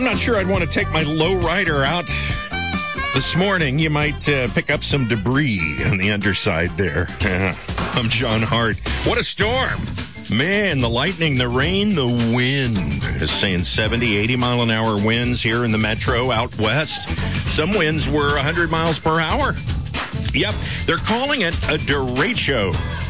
I'm not sure I'd want to take my lowrider out this morning. You might pick up some debris on the underside there. I'm John Hart. What a storm. Man, the lightning, the rain, the wind is saying 70, 80 mile an hour winds here in the metro out west. Some winds were 100 miles per hour. Yep, they're calling it a derecho.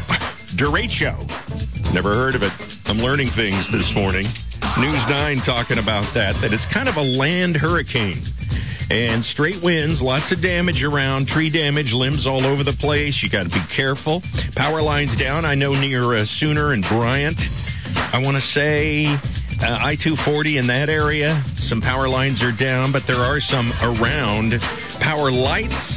Derecho. Never heard of it. I'm learning things this morning. News 9 talking about that it's kind of a land hurricane. And straight winds, lots of damage around, tree damage, limbs all over the place. You got to be careful. Power lines down, I know, near Sooner and Bryant. I want to say I-240 in that area. Some power lines are down, but there are some around. Power lights,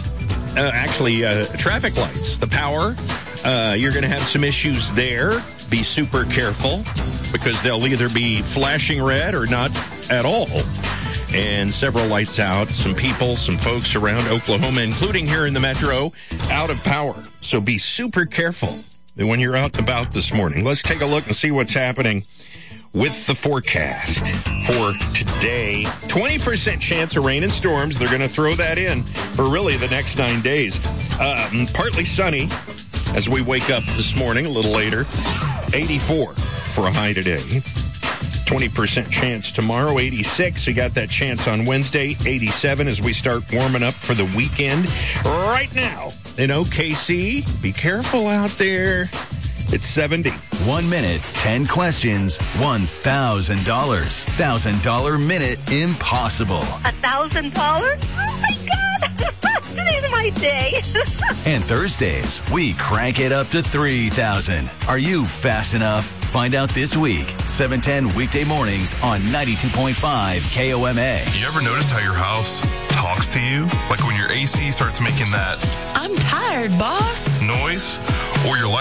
traffic lights. The power, you're going to have some issues there. Be super careful because they'll either be flashing red or not at all. And several lights out, some people, some folks around Oklahoma, including here in the metro, out of power. So be super careful when you're out and about this morning. Let's take a look and see what's happening with the forecast for today. 20% chance of rain and storms. They're going to throw that in for really the next 9 days. Partly sunny as we wake up this morning, a little later. 84 for a high today. 20% chance tomorrow, 86. You got that chance on Wednesday, 87 as we start warming up for the weekend. Right now in OKC, be careful out there. It's 70. 1 minute, 10 questions, $1,000. $1,000 minute impossible. $1,000? Oh my God! Today's my day. And Thursdays, we crank it up to $3,000. Are you fast enough? Find out this week. 7:10 weekday mornings on 92.5 KOMA. You ever notice how your house talks to you? Like when your AC starts making that I'm tired, boss. noise, or your